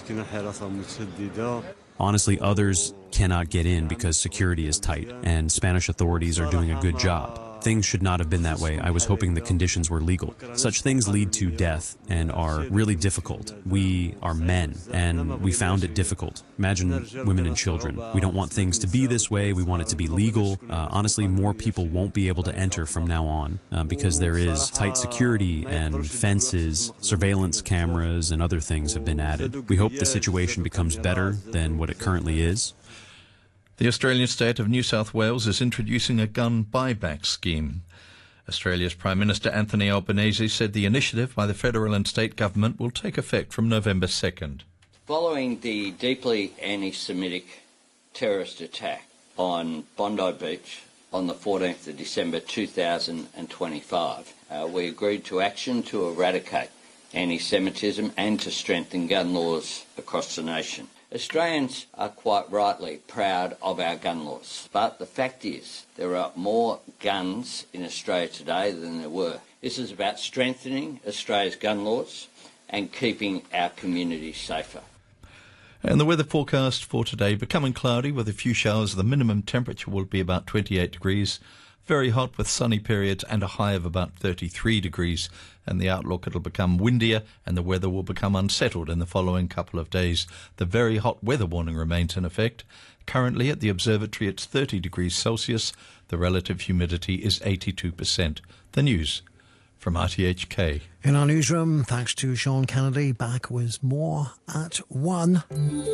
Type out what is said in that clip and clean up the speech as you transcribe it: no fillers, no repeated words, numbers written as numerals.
Honestly, others cannot get in because security is tight, and Spanish authorities are doing a good job. Things should not have been that way. I was hoping the conditions were legal. Such things lead to death and are really difficult. We are men, and we found it difficult. Imagine women and children. We don't want things to be this way. We want it to be legal. Honestly, more people won't be able to enter from now on because there is tight security and fences, surveillance cameras, and other things have been added. We hope the situation becomes better than what it currently is. The Australian state of New South Wales is introducing a gun buyback scheme. Australia's Prime Minister Anthony Albanese said the initiative by the federal and state government will take effect from November 2nd. Following the deeply anti-Semitic terrorist attack on Bondi Beach on the 14th of December 2025, we agreed to action to eradicate anti-Semitism and to strengthen gun laws across the nation. Australians are quite rightly proud of our gun laws, but the fact is there are more guns in Australia today than there were. This is about strengthening Australia's gun laws and keeping our communities safer. And the weather forecast for today, becoming cloudy with a few showers. The minimum temperature will be about 28 degrees. Very hot with sunny periods and a high of about 33 degrees. And the outlook, it'll become windier and the weather will become unsettled in the following couple of days. The very hot weather warning remains in effect. Currently at the observatory it's 30 degrees Celsius. The relative humidity is 82%. The news from RTHK. In our newsroom, thanks to Sean Kennedy, back with more at 1.